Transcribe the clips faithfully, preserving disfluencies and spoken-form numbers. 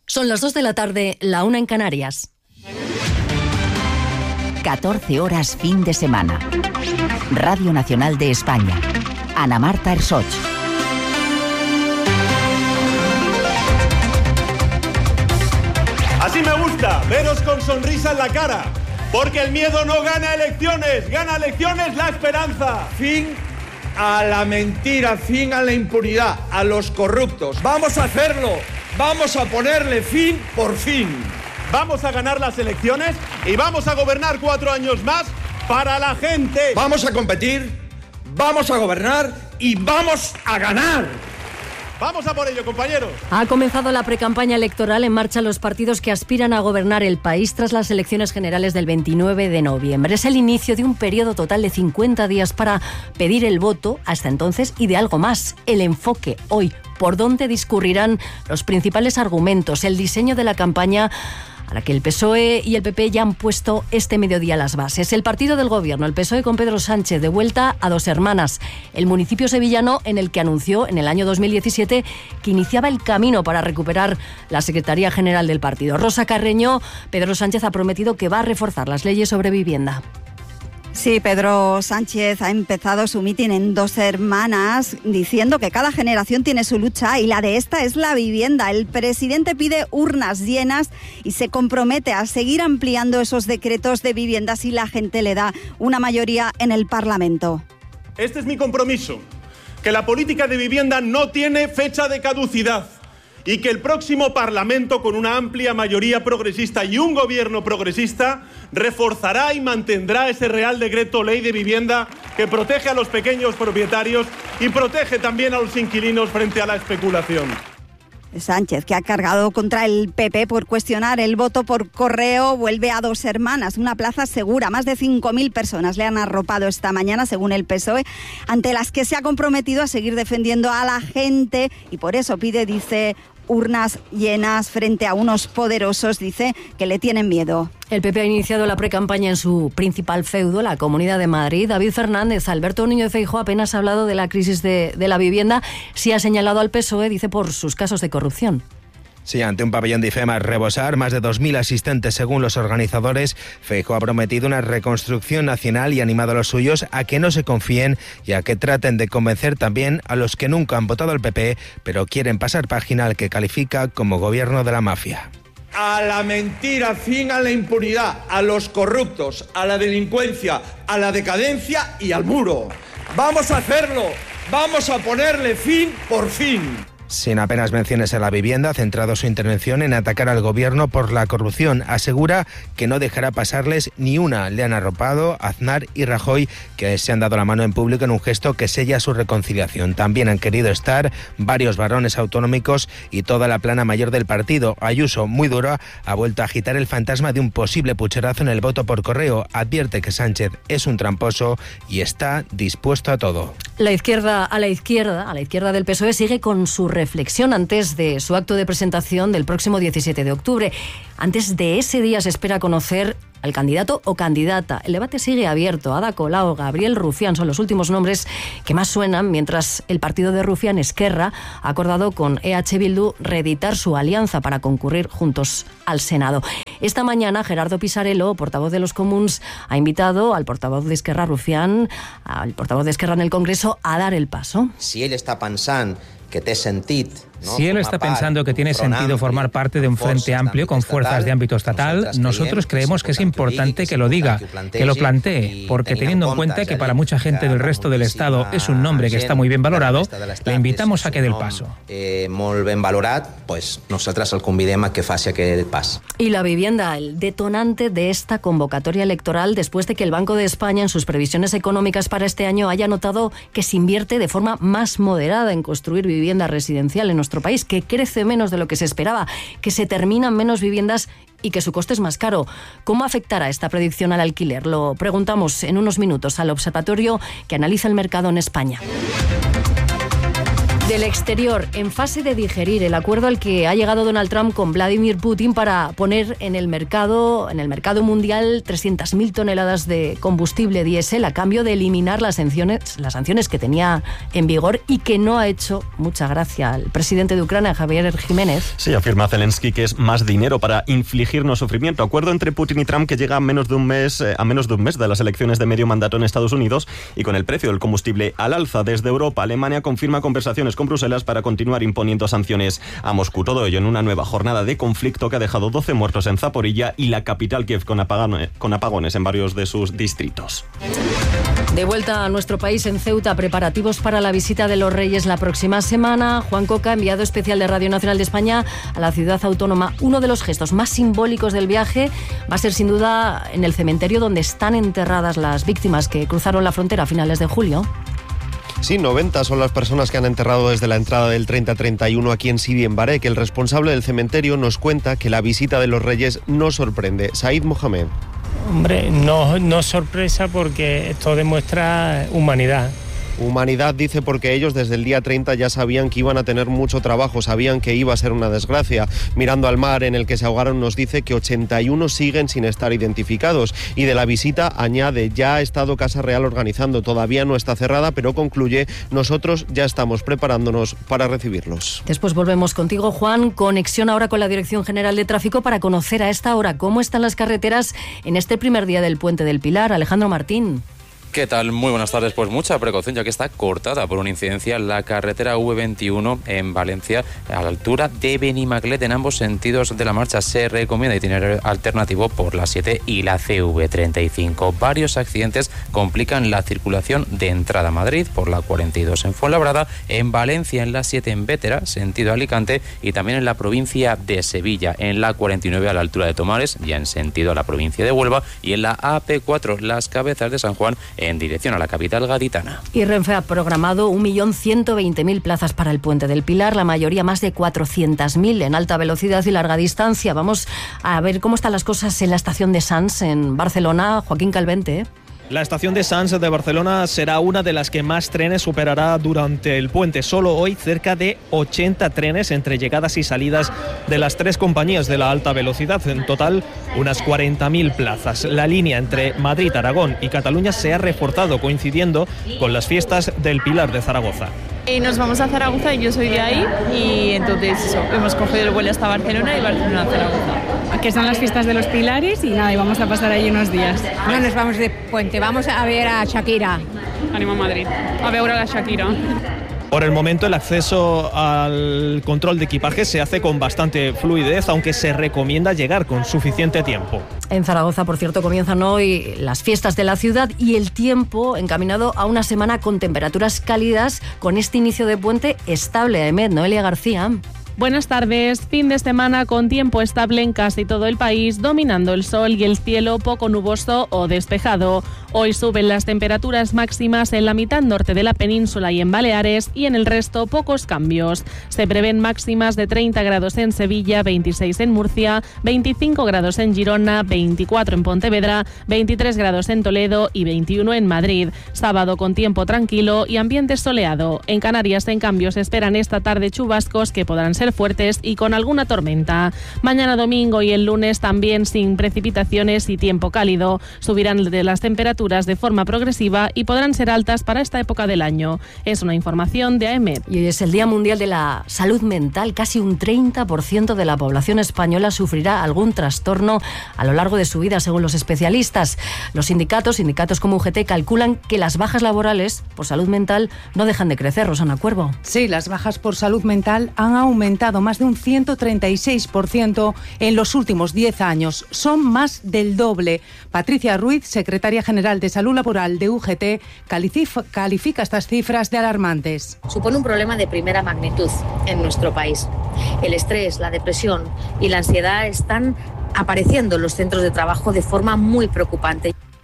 Son las dos de la tarde, la una en Canarias. catorce horas fin de semana. Radio Nacional de España. Ana Marta Ersoch. Así me gusta, veros con sonrisa en la cara, porque el miedo no gana elecciones, gana elecciones la esperanza. Fin a la mentira, fin a la impunidad, a los corruptos. Vamos a hacerlo, vamos a ponerle fin por fin. Vamos a ganar las elecciones y vamos a gobernar cuatro años más para la gente. Vamos a competir, vamos a gobernar y vamos a ganar. Vamos a por ello, compañeros. Ha comenzado la precampaña electoral, en marcha los partidos que aspiran a gobernar el país tras las elecciones generales del veintinueve de noviembre. Es el inicio de un periodo total de cincuenta días para pedir el voto hasta entonces y de algo más, el enfoque hoy, por dónde discurrirán los principales argumentos, el diseño de la campaña a la que el P S O E y el P P ya han puesto este mediodía las bases. El partido del gobierno, el P S O E con Pedro Sánchez, de vuelta a Dos Hermanas, el municipio sevillano en el que anunció en el año dos mil diecisiete que iniciaba el camino para recuperar la Secretaría General del partido. Rosa Carreño, Pedro Sánchez ha prometido que va a reforzar las leyes sobre vivienda. Sí, Pedro Sánchez ha empezado su mitin en Dos Hermanas diciendo que cada generación tiene su lucha y la de esta es la vivienda. El presidente pide urnas llenas y se compromete a seguir ampliando esos decretos de vivienda si la gente le da una mayoría en el Parlamento. Este es mi compromiso, que la política de vivienda no tiene fecha de caducidad y que el próximo Parlamento, con una amplia mayoría progresista y un gobierno progresista, reforzará y mantendrá ese Real Decreto Ley de Vivienda que protege a los pequeños propietarios y protege también a los inquilinos frente a la especulación. Sánchez, que ha cargado contra el P P por cuestionar el voto por correo, vuelve a Dos Hermanas, una plaza segura. Más de cinco mil personas le han arropado esta mañana, según el P S O E, ante las que se ha comprometido a seguir defendiendo a la gente y por eso pide, dice, urnas llenas frente a unos poderosos, dice, que le tienen miedo. El P P ha iniciado la precampaña en su principal feudo, la Comunidad de Madrid. David Fernández, Alberto Núñez Feijóo apenas ha hablado de la crisis de, de la vivienda. Sí ha señalado al P S O E, dice, por sus casos de corrupción. Sí, ante un pabellón de IFEMA a rebosar, más de dos mil asistentes según los organizadores, Feijóo ha prometido una reconstrucción nacional y animado a los suyos a que no se confíen y a que traten de convencer también a los que nunca han votado al P P, pero quieren pasar página al que califica como gobierno de la mafia. A la mentira, fin a la impunidad, a los corruptos, a la delincuencia, a la decadencia y al muro. Vamos a hacerlo, vamos a ponerle fin por fin. Sin apenas menciones a la vivienda, ha centrado su intervención en atacar al gobierno por la corrupción. Asegura que no dejará pasarles ni una. Le han arropado Aznar y Rajoy, que se han dado la mano en público en un gesto que sella su reconciliación. También han querido estar varios varones autonómicos y toda la plana mayor del partido. Ayuso, muy dura, ha vuelto a agitar el fantasma de un posible pucherazo en el voto por correo. Advierte que Sánchez es un tramposo y está dispuesto a todo. La izquierda, a la izquierda, a la izquierda del P S O E sigue con su reflexión antes de su acto de presentación del próximo diecisiete de octubre. Antes de ese día se espera conocer al candidato o candidata. El debate sigue abierto. Ada Colau, Gabriel Rufián son los últimos nombres que más suenan, mientras el partido de Rufián, Esquerra, ha acordado con E H Bildu reeditar su alianza para concurrir juntos al Senado. Esta mañana Gerardo Pisarello, portavoz de los Comuns, ha invitado al portavoz de Esquerra, Rufián, al portavoz de Esquerra en el Congreso, a dar el paso. Si él está pensando que té sentit, ¿no? Si él está pensando que tiene sentido formar parte de un frente amplio con fuerzas de ámbito estatal, nosotros creemos que es importante que lo diga, que lo plantee, porque teniendo en cuenta que para mucha gente del resto del Estado es un nombre que está muy bien valorado, le invitamos a que dé el paso. Eh, molt ben valorat, pues nosaltres el convidem a que faci aquest pas. Y la vivienda, el detonante de esta convocatoria electoral, después de que el Banco de España en sus previsiones económicas para este año haya notado que se invierte de forma más moderada en construir vivienda residencial en nuestro país, que crece menos de lo que se esperaba, que se terminan menos viviendas y que su coste es más caro. ¿Cómo afectará esta predicción al alquiler? Lo preguntamos en unos minutos al observatorio que analiza el mercado en España. Del exterior, en fase de digerir el acuerdo al que ha llegado Donald Trump con Vladimir Putin para poner en el mercado, en el mercado mundial trescientas mil toneladas de combustible diésel a cambio de eliminar las sanciones, las sanciones que tenía en vigor y que no ha hecho mucha gracia al presidente de Ucrania, Javier Jiménez. Sí, afirma Zelensky que es más dinero para infligirnos sufrimiento. Acuerdo entre Putin y Trump que llega a menos de un mes, a menos de un mes de las elecciones de medio mandato en Estados Unidos y con el precio del combustible al alza. Desde Europa, Alemania confirma conversaciones con Bruselas para continuar imponiendo sanciones a Moscú. Todo ello en una nueva jornada de conflicto que ha dejado doce muertos en Zaporilla y la capital Kiev con apagones, con apagones en varios de sus distritos. De vuelta a nuestro país, en Ceuta, preparativos para la visita de los Reyes la próxima semana. Juan Coca, enviado especial de Radio Nacional de España a la ciudad autónoma. Uno de los gestos más simbólicos del viaje va a ser sin duda en el cementerio donde están enterradas las víctimas que cruzaron la frontera a finales de julio. Sí, noventa son las personas que han enterrado desde la entrada del treinta treinta y uno aquí en Sidi, en Barek. El responsable del cementerio nos cuenta que la visita de los Reyes no sorprende. Said Mohamed. Hombre, no, no sorpresa porque esto demuestra humanidad. Humanidad, dice, porque ellos desde el día treinta ya sabían que iban a tener mucho trabajo, sabían que iba a ser una desgracia. Mirando al mar en el que se ahogaron nos dice que ochenta y uno siguen sin estar identificados. Y de la visita añade, ya ha estado Casa Real organizando, todavía no está cerrada, pero concluye, nosotros ya estamos preparándonos para recibirlos. Después volvemos contigo, Juan. Conexión ahora con la Dirección General de Tráfico para conocer a esta hora cómo están las carreteras en este primer día del Puente del Pilar. Alejandro Martín. ¿Qué tal? Muy buenas tardes. Pues mucha precaución, ya que está cortada por una incidencia la carretera V veintiuno en Valencia, a la altura de Benimaclet. En ambos sentidos de la marcha se recomienda itinerario alternativo por la siete y la C V treinta y cinco. Varios accidentes complican la circulación de entrada a Madrid por la cuarenta y dos en Fuenlabrada, en Valencia en la siete en Bétera, sentido Alicante, y también en la provincia de Sevilla, en la cuarenta y nueve a la altura de Tomares, ya en sentido a la provincia de Huelva, y en la A P cuatro, Las Cabezas de San Juan, en dirección a la capital gaditana. Y Renfe ha programado un millón ciento veinte mil plazas para el Puente del Pilar, la mayoría más de cuatrocientas mil en alta velocidad y larga distancia. Vamos a ver cómo están las cosas en la estación de Sants, en Barcelona. Joaquín Calvente. La estación de Sants de Barcelona será una de las que más trenes superará durante el puente. Solo hoy cerca de ochenta trenes entre llegadas y salidas de las tres compañías de la alta velocidad. En total, unas cuarenta mil plazas. La línea entre Madrid, Aragón y Cataluña se ha reforzado coincidiendo con las fiestas del Pilar de Zaragoza. Y nos vamos a Zaragoza y yo soy de ahí y entonces eso, hemos cogido el vuelo hasta Barcelona y Barcelona a Zaragoza. Que son las fiestas de los Pilares y nada, y vamos a pasar ahí unos días. No nos vamos de puente, vamos a ver a Shakira. Ánimo a Madrid, a ver a la Shakira. Por el momento el acceso al control de equipaje se hace con bastante fluidez, aunque se recomienda llegar con suficiente tiempo. En Zaragoza, por cierto, comienzan hoy las fiestas de la ciudad y el tiempo encaminado a una semana con temperaturas cálidas, con este inicio de puente estable. Emet, Noelia García. Buenas tardes. Fin de semana con tiempo estable en casi todo el país, dominando el sol y el cielo poco nuboso o despejado. Hoy suben las temperaturas máximas en la mitad norte de la península y en Baleares, y en el resto pocos cambios. Se prevén máximas de treinta grados en Sevilla, veintiséis en Murcia, veinticinco grados en Girona, veinticuatro en Pontevedra, veintitrés grados en Toledo y veintiuno en Madrid. Sábado con tiempo tranquilo y ambiente soleado. En Canarias, en cambio, se esperan esta tarde chubascos que podrán ser fuertes y con alguna tormenta. Mañana domingo y el lunes también sin precipitaciones y tiempo cálido. Subirán de las temperaturas de forma progresiva y podrán ser altas para esta época del año. Es una información de A E M E D. Y hoy es el Día Mundial de la Salud Mental. Casi un treinta por ciento de la población española sufrirá algún trastorno a lo largo de su vida, según los especialistas. Los sindicatos, sindicatos como U G T, calculan que las bajas laborales por salud mental no dejan de crecer. Rosana Cuervo. Sí, las bajas por salud mental han aumentado más de un ciento treinta y seis por ciento en los últimos diez años. Son más del doble. Patricia Ruiz, secretaria general de Salud Laboral de U G T, califica estas cifras de alarmantes. Supone un problema de primera magnitud en nuestro país. El estrés, la depresión y la ansiedad están apareciendo en los centros de trabajo de forma muy preocupante.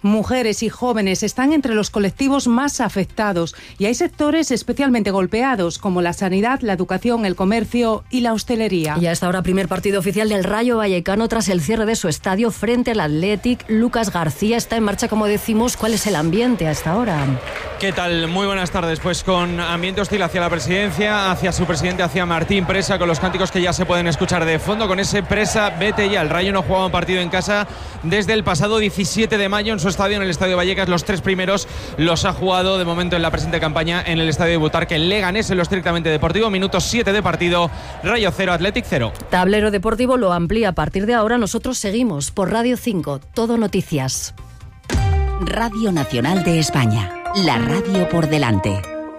Mujeres y jóvenes están entre los colectivos más afectados y hay sectores especialmente golpeados como la sanidad, la educación, el comercio y la hostelería. Y a esta hora primer partido oficial del Rayo Vallecano tras el cierre de su estadio frente al Athletic. Lucas García está en marcha, como decimos. ¿Cuál es el ambiente a esta hora? ¿Qué tal? Muy buenas tardes. Pues con ambiente hostil hacia la presidencia, hacia su presidente, hacia Martín Presa, con los cánticos que ya se pueden escuchar de fondo, con ese Presa, vete ya. El Rayo no jugaba un partido en casa desde el pasado diecisiete de mayo en su estadio, en el Estadio Vallecas. Los tres primeros los ha jugado de momento en la presente campaña en el Estadio de Butarque. Leganés en lo estrictamente deportivo, minuto siete de partido, Rayo cero, Athletic cero. Tablero Deportivo lo amplía a partir de ahora. Nosotros seguimos por Radio cinco, Todo Noticias. Radio Nacional de España, la radio por delante.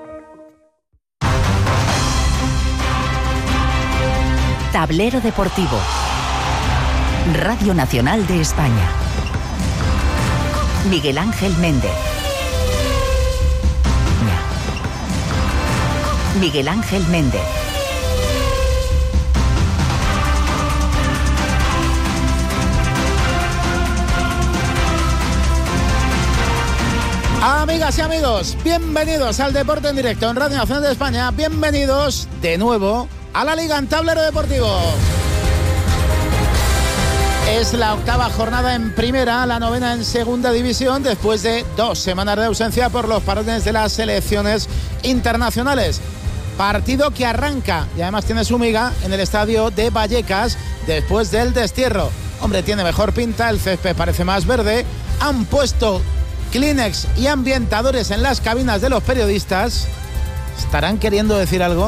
Tablero Deportivo. Radio Nacional de España. Miguel Ángel Méndez. Miguel Ángel Méndez. Amigas y amigos, bienvenidos al Deporte en Directo en Radio Nacional de España. Bienvenidos de nuevo a la Liga en Tablero Deportivo. Es la octava jornada en primera, la novena en segunda división, después de dos semanas de ausencia por los parones de las selecciones internacionales. Partido que arranca y además tiene su miga en el estadio de Vallecas después del destierro. Hombre, tiene mejor pinta, el césped parece más verde. Han puesto Kleenex y ambientadores en las cabinas de los periodistas. ¿Estarán queriendo decir algo?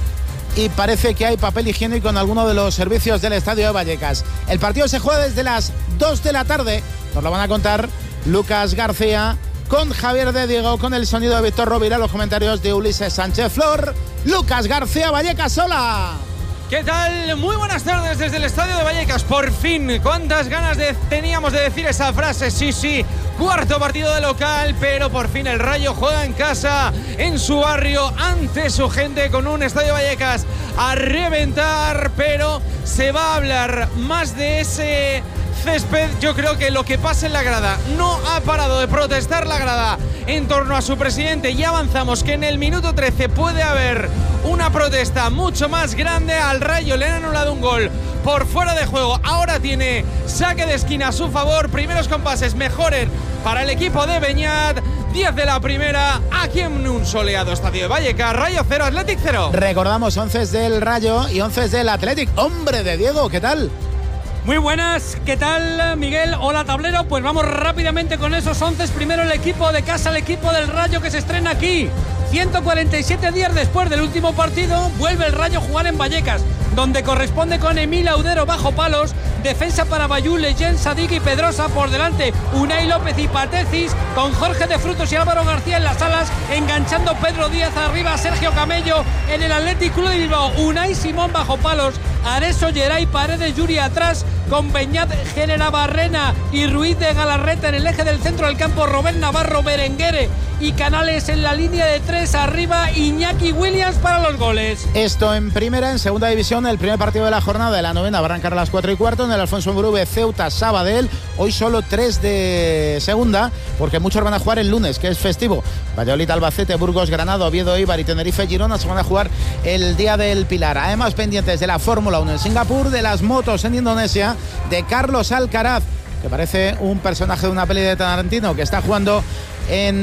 Y parece que hay papel higiénico en alguno de los servicios del estadio de Vallecas. El partido se juega desde las dos de la tarde. Nos lo van a contar Lucas García con Javier de Diego, con el sonido de Víctor Rovira, los comentarios de Ulises Sánchez Flor. Lucas García, Vallecas, hola. ¿Qué tal? Muy buenas tardes desde el estadio de Vallecas. Por fin, cuántas ganas de, teníamos de decir esa frase. Sí, sí, cuarto partido de local, pero por fin el Rayo juega en casa, en su barrio, ante su gente, con un estadio Vallecas a reventar. Pero se va a hablar más de ese césped. Yo creo que lo que pasa en la grada, no ha parado de protestar la grada en torno a su presidente. Ya avanzamos que en el minuto trece puede haber una protesta mucho más grande. Al Rayo le han anulado un gol por fuera de juego. Ahora tiene saque de esquina a su favor. Primeros compases mejores para el equipo de Beñat. diez de la primera, aquí en un soleado estadio de Vallecas. Rayo cero, Athletic cero. Recordamos once del Rayo y once del Athletic. Hombre de Diego, ¿qué tal? Muy buenas, ¿qué tal, Miguel? Hola, tablero. Pues vamos rápidamente con esos once. Primero el equipo de casa, el equipo del Rayo que se estrena aquí. ciento cuarenta y siete días después del último partido, vuelve el Rayo a jugar en Vallecas, donde corresponde con Emil Audero bajo palos, defensa para Bayú, Leyen, Sadik y Pedrosa, por delante Unai López y Patecis, con Jorge de Frutos y Álvaro García en las alas, enganchando Pedro Díaz arriba, Sergio Camello en el Athletic Club de Bilbao, Unai Simón bajo palos, Areso, Geray, Paredes, Yuri atrás, con Beñat, Génera, Barrena y Ruiz de Galarreta en el eje del centro del campo, Robert Navarro, Berenguere y Canales en la línea de tres arriba, Iñaki Williams para los goles. Esto en primera. En segunda división, el primer partido de la jornada de la novena va a arrancar a las cuatro y cuarto en el Alfonso Murube, Ceuta, Sabadell. Hoy solo tres de segunda, porque muchos van a jugar el lunes, que es festivo. Valladolid, Albacete, Burgos, Granada, Oviedo, Eibar y Tenerife, Girona se van a jugar el día del Pilar. Además, pendientes de la Fórmula uno en Singapur, de las motos en Indonesia, de Carlos Alcaraz, que parece un personaje de una peli de Tarantino, que está jugando en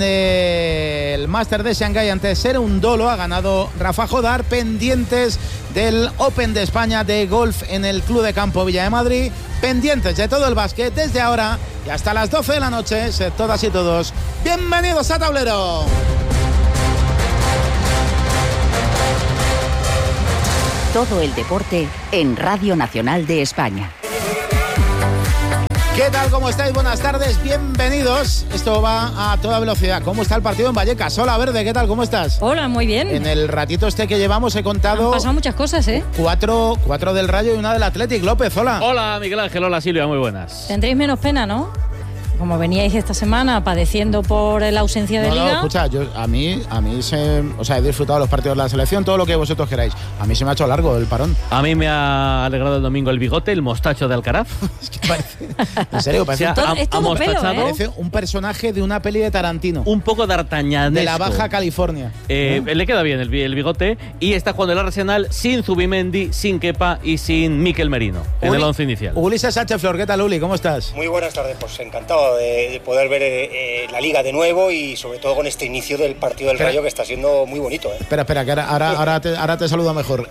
eh, el Máster de Shanghái ante Serundolo. Ha ganado Rafa Jodar. Pendientes del Open de España de golf en el Club de Campo Villa de Madrid. Pendientes de todo el básquet desde ahora y hasta las doce de la noche. Sed todas y todos bienvenidos a Tablero. Todo el deporte en Radio Nacional de España. ¿Qué tal? ¿Cómo estáis? Buenas tardes, bienvenidos. Esto va a toda velocidad. ¿Cómo está el partido en Vallecas? Hola, Verde, ¿qué tal? ¿Cómo estás? Hola, muy bien. En el ratito este que llevamos he contado... Han pasado muchas cosas, ¿eh? Cuatro, cuatro del Rayo y una del Athletic. López, hola. Hola, Miguel Ángel, hola, Silvia, muy buenas. Tendréis menos pena, ¿no? como veníais esta semana padeciendo por la ausencia de no, Liga. No, escucha, yo, a mí, a mí se, o sea, he disfrutado los partidos de la selección, todo lo que vosotros queráis. A mí se me ha hecho largo el parón. A mí me ha alegrado el domingo el bigote, el mostacho de Alcaraz. Es que parece, en serio, parece, o sea, un, es todo pelo, ¿eh? Parece un personaje de una peli de Tarantino. Un poco d'Artagnanesco. De la Baja California. Eh, ¿Eh? Le queda bien el, el bigote y está jugando el Arsenal sin Zubimendi, sin Kepa y sin Mikel Merino en Uli, el once inicial. Ulises Sánchez Flor, ¿qué tal, Uli? ¿Cómo estás? Muy buenas tardes, pues encantado de, de poder ver eh, la Liga de nuevo y sobre todo con este inicio del partido del espera, Rayo que está siendo muy bonito. ¿eh? Espera, espera, que ahora, ahora, ahora, te, ahora te saludo mejor.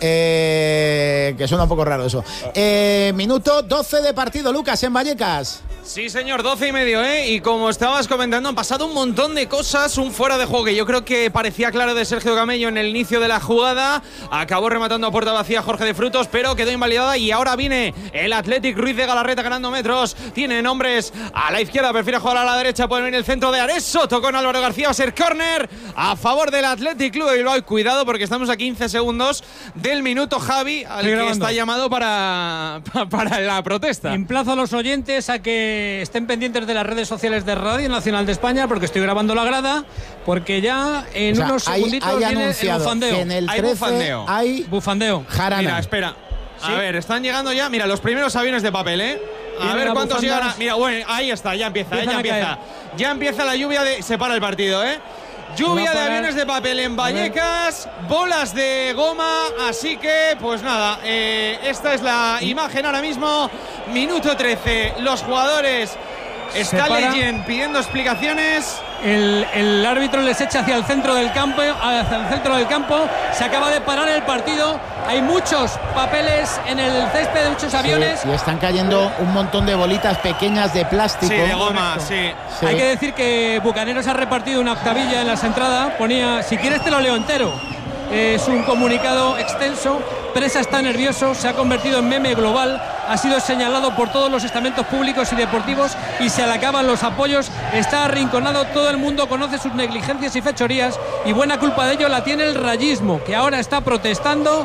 Eh, que suena un poco raro eso. Eh, minuto doce de partido, Lucas, en Vallecas. Sí, señor, doce y medio, ¿eh? Y como estabas comentando, han pasado un montón de cosas, un fuera de juego que yo creo que parecía claro de Sergio Camello en el inicio de la jugada. Acabó rematando a puerta vacía Jorge de Frutos, pero quedó invalidada y ahora viene el Athletic. Ruiz de Galarreta ganando metros. Tiene nombres a la izquierda, prefiere jugar a la derecha, puede venir el centro de Areso. Tocó con Álvaro García, va a ser córner a favor del Athletic Club de Bilbao. Y cuidado porque estamos a quince segundos del minuto, Javi, al que está llamado para, para la protesta. Emplazo a los oyentes a que estén pendientes de las redes sociales de Radio Nacional de España, porque estoy grabando la grada, porque ya en o sea, unos segunditos hay, hay viene el bufandeo. En el hay bufandeo. Hay bufandeo. Jarana. Mira, espera. ¿Sí? A ver, están llegando ya, mira, los primeros aviones de papel, ¿eh? A ver cuántos llegan a... Mira, bueno, ahí está, ya empieza, ¿eh? ya empieza. Ya empieza la lluvia de... Se para el partido, ¿eh? Lluvia de aviones de papel en Vallecas, bolas de goma, así que, pues nada, eh, esta es la imagen ahora mismo, minuto trece, los jugadores están leyendo, pidiendo explicaciones. El, el árbitro les echa hacia el centro del campo, hacia el centro del campo, se acaba de parar el partido, hay muchos papeles en el césped de muchos aviones. Sí, y están cayendo un montón de bolitas pequeñas de plástico. Sí, de goma, sí. sí. Hay que decir que Bucaneros ha repartido una octavilla en las entradas, ponía, si quieres te lo leo entero. Es un comunicado extenso. Presa está nervioso, se ha convertido en meme global, ha sido señalado por todos los estamentos públicos y deportivos y se le acaban los apoyos, está arrinconado, todo el mundo conoce sus negligencias y fechorías y buena culpa de ello la tiene el rayismo, que ahora está protestando,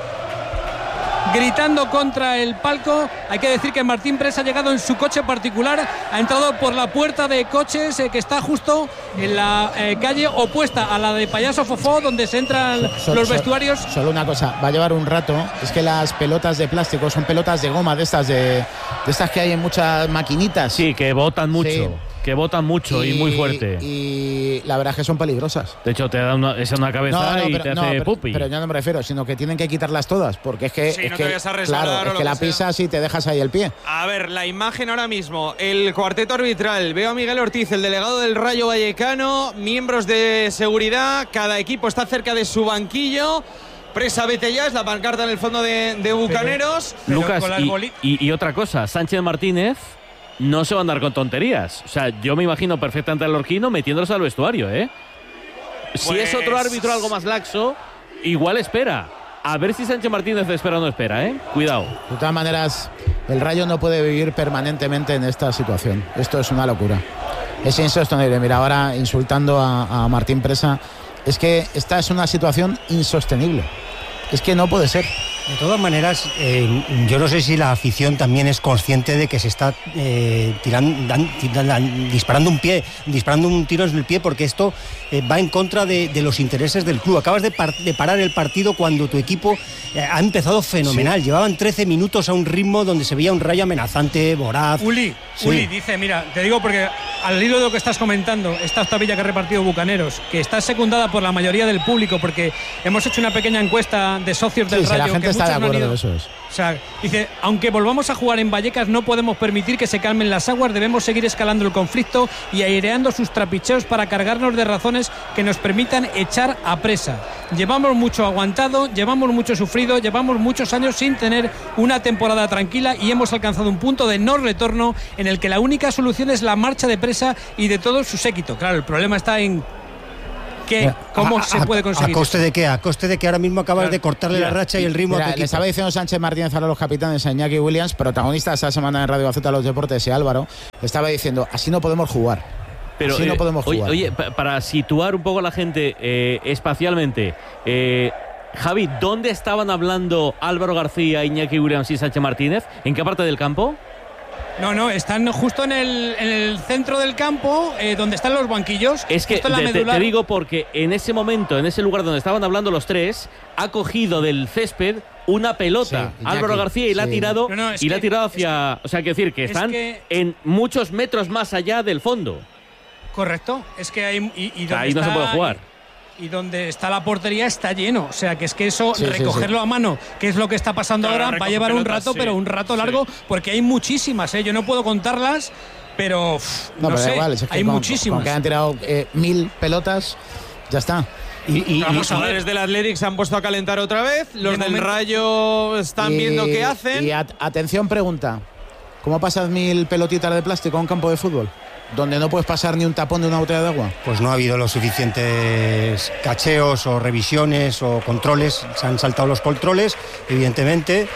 gritando contra el palco. Hay que decir que Martín Presa ha llegado en su coche particular, ha entrado por la puerta de coches eh, que está justo en la eh, calle opuesta a la de Payaso Fofó, donde se entran so, los so, vestuarios. Solo una cosa, va a llevar un rato, es que las pelotas de plástico son pelotas de goma, de estas de, de estas que hay en muchas maquinitas. Sí, que botan mucho. Sí. Que botan mucho y, y muy fuerte. Y la verdad es que son peligrosas. De hecho, te da una, es una cabeza no, no, y pero, te no, hace pero, pupi. Pero yo no me refiero, sino que tienen que quitarlas todas, porque es que, sí, es no que te vayas a claro, es que la pisas y te dejas ahí el pie. A ver, la imagen ahora mismo, el cuarteto arbitral. Veo a Miguel Ortiz, el delegado del Rayo Vallecano, miembros de seguridad, cada equipo está cerca de su banquillo. Presa, vete ya, es la pancarta en el fondo de, de Bucaneros. Pero, pero Lucas, y, y, y otra cosa, Sánchez Martínez no se va a andar con tonterías. O sea, yo me imagino perfectamente al Lorquino metiéndose al vestuario, ¿eh? Pues... Si es otro árbitro algo más laxo, igual espera. A ver si Sánchez Martínez espera o no espera, ¿eh? Cuidado. De todas maneras, el Rayo no puede vivir permanentemente en esta situación. Esto es una locura. Es insostenible. Mira, ahora insultando a, a Martín Presa. Es que esta es una situación insostenible. Es que no puede ser. De todas maneras, eh, yo no sé si la afición también es consciente de que se está eh, tirando, dan, dan, disparando un pie, disparando un tiro en el pie, porque esto eh, va en contra de, de los intereses del club. Acabas de, par, de parar el partido cuando tu equipo eh, ha empezado fenomenal. Sí. Llevaban trece minutos a un ritmo donde se veía un Rayo amenazante, voraz. Uli, sí. Uli dice, mira, te digo porque al hilo de lo que estás comentando, esta octavilla que ha repartido Bucaneros, que está secundada por la mayoría del público, porque hemos hecho una pequeña encuesta de socios del sí, Rayo. Si la gente que está de acuerdo, no eso es. O sea, dice, aunque volvamos a jugar en Vallecas, no podemos permitir que se calmen las aguas, debemos seguir escalando el conflicto y aireando sus trapicheos para cargarnos de razones que nos permitan echar a Presa. Llevamos mucho aguantado, llevamos mucho sufrido, llevamos muchos años sin tener una temporada tranquila y hemos alcanzado un punto de no retorno en el que la única solución es la marcha de Presa y de todo su séquito. Claro, el problema está en ¿Qué? ¿Cómo a, se puede conseguir? ¿A coste de qué? A coste de que ahora mismo acabas claro. de cortarle Mira, la racha y el ritmo Mira, a tu le estaba diciendo Sánchez Martínez a los capitanes, a Iñaki Williams, protagonista esta semana en Radio Gaceta de los Deportes, y Álvaro, le estaba diciendo, así no podemos jugar. Pero, así eh, no podemos jugar. Oye, oye, para situar un poco a la gente eh, espacialmente, eh, Javi, ¿dónde estaban hablando Álvaro García, Iñaki Williams y Sánchez Martínez? ¿En qué parte del campo? No, no, están justo en el, en el centro del campo, eh, donde están los banquillos. Es que en la te, medular. te digo porque en ese momento, en ese lugar donde estaban hablando los tres, ha cogido del césped una pelota Sí, Álvaro Iñaki, García y la ha sí. tirado No, no, es y la ha que- tirado hacia, o sea, quiero decir que es están que- en muchos metros más allá del fondo. Correcto, es que hay... Y, y donde Ahí no se está- puede jugar. Y donde está la portería está lleno. O sea, que es que eso, Sí, sí, recogerlo sí. a mano, que es lo que está pasando Claro, ahora, va a recoge llevar un pelotas, rato, sí. pero un rato Sí. largo, porque hay muchísimas, ¿eh? Yo no puedo contarlas, pero uf, no, No, pero sé, da igual, es que hay con, muchísimas. con que hayan tirado eh, mil pelotas, ya está. Y, y- Vamos y- a ver, desde el Athletic se han puesto a calentar otra vez. Los De del momento- Rayo están Y- viendo qué hacen. Y at- atención, pregunta. ¿Cómo pasas mil pelotitas de plástico a un campo de fútbol? Donde no puedes pasar ni un tapón de una botella de agua. Pues no ha habido los suficientes cacheos o revisiones o controles. Se han saltado los controles, evidentemente,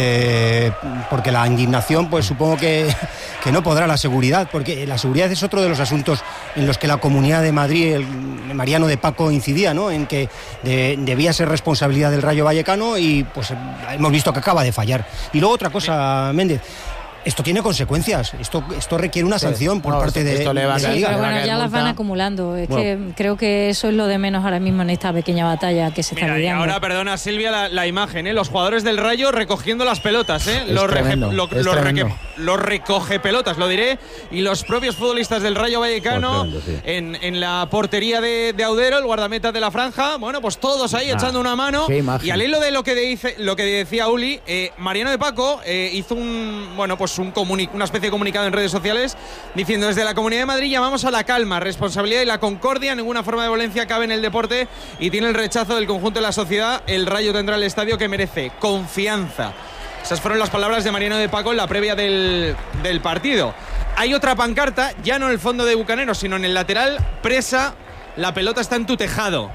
eh, porque la indignación, pues supongo que, que no podrá la seguridad, porque la seguridad es otro de los asuntos en los que la Comunidad de Madrid, el Mariano de Paco incidía, ¿no? En que de- debía ser responsabilidad del Rayo Vallecano y pues hemos visto que acaba de fallar. Y luego otra cosa, Méndez. Esto tiene consecuencias, esto, esto requiere una Sí. sanción por No, parte esto- de, esto le va a de la caer- Liga. le Pero va a bueno, caer ya las van multa. acumulando. Es Bueno. que creo que eso es lo de menos ahora mismo en esta pequeña batalla que se está Mira, y lidiando. ahora, perdona Silvia, la, la imagen, ¿eh? Los jugadores del Rayo recogiendo las pelotas, ¿eh? Es Los, rege- tremendo, lo- es los reque- tremendo. los recoge pelotas, lo diré. Y los propios futbolistas del Rayo Vallecano Pues tremendo, sí. en, en la portería de, de Audero, el guardameta de la franja. Bueno, pues todos ahí Ah. echando una mano. Qué imagen. Y al hilo de lo que, dice, lo que decía Uli, eh, Mariano de Paco eh, hizo un, bueno, pues un comuni- una especie de comunicado en redes sociales diciendo: desde la Comunidad de Madrid llamamos a la calma, responsabilidad y la concordia. Ninguna forma de violencia cabe en el deporte y tiene el rechazo del conjunto de la sociedad. El Rayo tendrá el estadio que merece. Confianza. Esas fueron las palabras de Mariano de Paco en la previa del, del partido. Hay otra pancarta, ya no en el fondo de Bucaneros, sino en el lateral. Presa, la pelota está en tu tejado.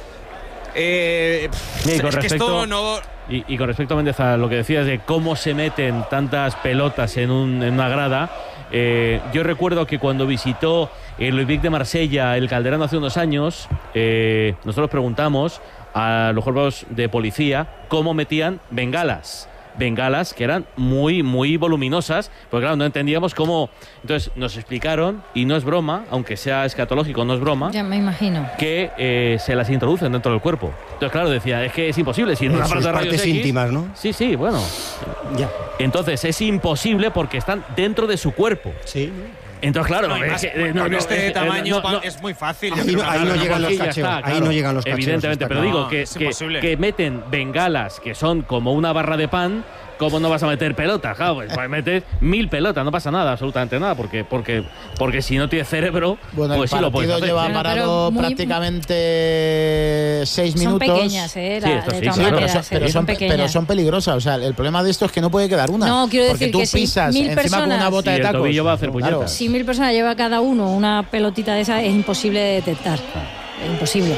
Eh, Sí, es con que respecto- esto no... Y, y con respecto, Méndez, a lo que decías de cómo se meten tantas pelotas en, un- en una grada, eh, yo recuerdo que cuando visitó el Olympique de Marsella el Calderón hace unos años, eh, nosotros preguntamos a los cuerpos de policía cómo metían bengalas. Bengalas que eran muy, muy voluminosas, porque claro, no entendíamos cómo. Entonces nos explicaron, y no es broma, aunque sea escatológico, no es broma, Ya me imagino. que eh, se las introducen dentro del cuerpo. Entonces, claro, decía, es que es imposible. Si en una Sus aparato de rayos partes X- íntimas, ¿no? Sí, sí, bueno. Ya. Entonces es imposible porque están dentro de su cuerpo. Sí. Entonces, claro, No, y es más que, eh, no, con no, este eh, tamaño no, no, es muy fácil. Ahí Yo creo no- que ahí no ganar. llegan los aquí ya cacheos, está, ahí claro. no llegan los cacheos, Evidentemente, está pero claro. digo No, que, es que, imposible. que meten bengalas que son como una barra de pan. ¿Cómo no vas a meter pelotas? Claro, pues, pues metes mil pelotas, no pasa nada, absolutamente nada, porque porque porque si no tienes cerebro, Bueno, pues el sí lo puedes partido hacer. lleva Pero- parado pero muy- prácticamente seis Son minutos. pequeñas, ¿eh? Sí, La- esto de sí, todas sí, pero, maneras, son, ¿eh? pero, son son, pequeñas. pero son peligrosas. O sea, el problema de esto es que no puede quedar una. No, quiero porque decir tú que si pisas mil encima con una personas- bota Sí, de el tacos. tobillo va a hacer Claro. puñetas. Si mil personas lleva cada uno una pelotita de esa, es imposible de detectar. Es imposible.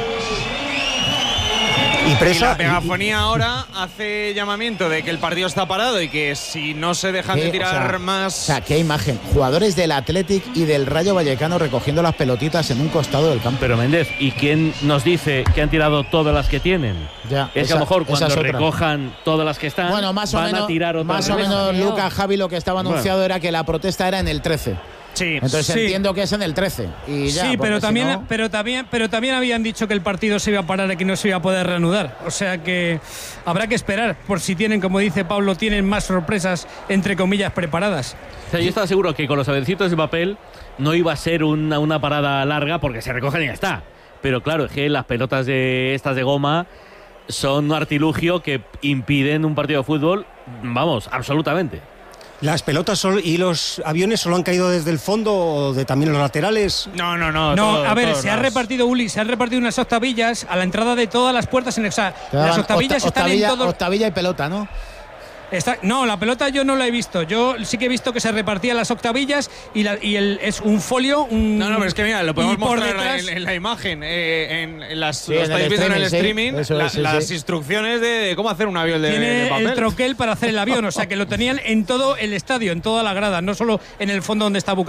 Y Y presa. la megafonía ahora hace llamamiento de que el partido está parado y que si no se dejan de Qué- tirar o sea, más... O sea, qué imagen. Jugadores del Athletic y del Rayo Vallecano recogiendo las pelotitas en un costado del campo. Pero Méndez, ¿y quién nos dice que han tirado todas las que tienen? Ya, Es que esa- a lo mejor esa cuando es otra. recojan todas las que están, Bueno, más o van menos, a tirar otras más o veces. menos Creo. Lucas Javi lo que estaba anunciado era que la protesta era en el trece. Sí, Entonces Sí. entiendo que es en el trece. Y ya, sí, porque pero si también, no- pero también, pero también habían dicho que el partido se iba a parar y que no se iba a poder reanudar. O sea que habrá que esperar por si tienen, como dice Pablo, tienen más sorpresas entre comillas preparadas. O sea, yo estaba seguro que con los avioncitos de papel no iba a ser una, una parada larga porque se recogen y ya está. Pero claro, es que las pelotas de estas de goma son un artilugio que impiden un partido de fútbol, vamos, absolutamente. Las pelotas sol- y los aviones solo han caído desde el fondo o de también los laterales. No, no, no. No, todo- a ver, todo se ha las- repartido, Uli, se han repartido unas octavillas a la entrada de todas las puertas en el. O sea, te daban las octavillas octa- están octavilla, en todo. octavilla y pelota, ¿no? Está- no, la pelota yo no la he visto. Yo sí que he visto que se repartían las octavillas y, la- y el, es un folio. Un, No, no, pero es que mira, lo podemos y por mostrar detrás- en, en la imagen. eh, en, en las, Sí, lo en estáis el viendo en el streaming, streaming. sí. Eso la- es, sí, las sí. instrucciones de, de cómo hacer un avión de, de Tiene papel. el troquel para hacer el avión, o sea que lo tenían en todo el estadio, en toda la grada, no solo en el fondo donde está Bucaramanga.